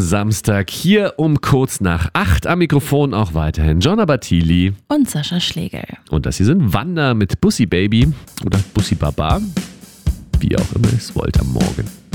Samstag hier um kurz nach 8 am Mikrofon auch weiterhin John Abatili und Sascha Schlegel. Und das hier sind Wanda mit Bussi Baby oder Bussi Baba, wie auch immer es wollt am Morgen.